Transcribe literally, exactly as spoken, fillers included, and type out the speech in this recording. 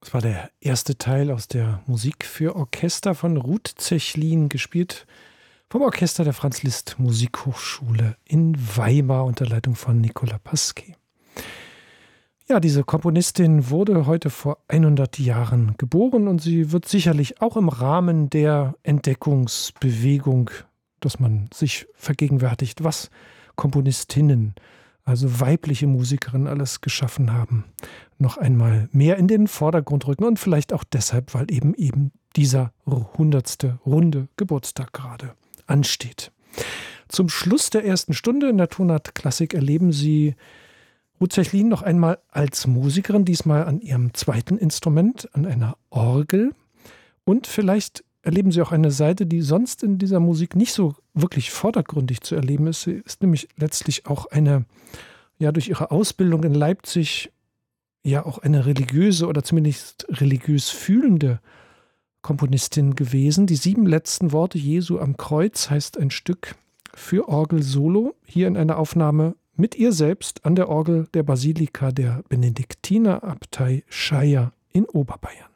Das war der erste Teil aus der Musik für Orchester von Ruth Zechlin, gespielt vom Orchester der Franz-Liszt-Musikhochschule in Weimar unter Leitung von Nicolas Pasquet. Ja, diese Komponistin wurde heute vor hundert Jahren geboren und sie wird sicherlich auch im Rahmen der Entdeckungsbewegung, dass man sich vergegenwärtigt, was Komponistinnen, also weibliche Musikerinnen, alles geschaffen haben, noch einmal mehr in den Vordergrund rücken und vielleicht auch deshalb, weil eben eben dieser hundertste runde Geburtstag gerade ansteht. Zum Schluss der ersten Stunde in der Tonart Klassik erleben Sie Ruth Zechlin noch einmal als Musikerin, diesmal an ihrem zweiten Instrument, an einer Orgel. Und vielleicht erleben Sie auch eine Seite, die sonst in dieser Musik nicht so wirklich vordergründig zu erleben ist. Sie ist nämlich letztlich auch eine, ja, durch ihre Ausbildung in Leipzig, ja auch eine religiöse oder zumindest religiös fühlende Komponistin gewesen. Die sieben letzten Worte Jesu am Kreuz heißt ein Stück für Orgel Solo, hier in einer Aufnahme mit ihr selbst an der Orgel der Basilika der Benediktinerabtei Schaier in Oberbayern.